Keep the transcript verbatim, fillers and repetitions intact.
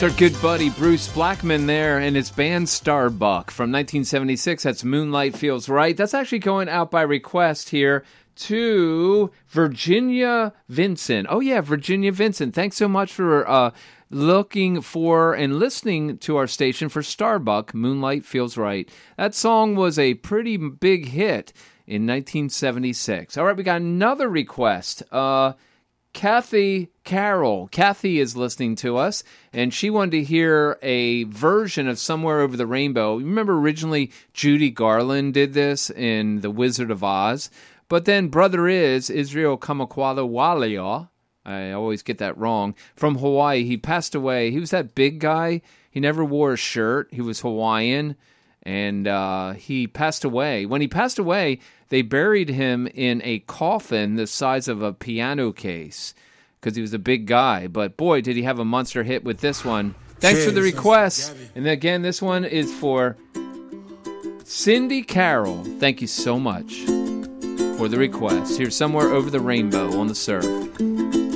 It's our good buddy Bruce Blackman there and his band Starbuck from nineteen seventy-six. That's Moonlight Feels Right. That's actually going out by request here to Virginia Vincent. Oh, yeah, Virginia Vincent. Thanks so much for uh, looking for and listening to our station for Starbuck, Moonlight Feels Right. That song was a pretty big hit in nineteen seventy-six. All right, we got another request. Uh... Kathy Carroll. Kathy is listening to us, and she wanted to hear a version of Somewhere Over the Rainbow. You remember originally Judy Garland did this in The Wizard of Oz, but then Brother Is, Israel Kamakwala Walia, I always get that wrong, from Hawaii. He passed away. He was that big guy. He never wore a shirt. He was Hawaiian, and uh, he passed away. When he passed away, they buried him in a coffin the size of a piano case because he was a big guy. But boy, did he have a monster hit with this one. Thanks Cheers. for the request. And again, this one is for Cindy Carroll. Thank you so much for the request. Here's Somewhere Over the Rainbow on the Surf.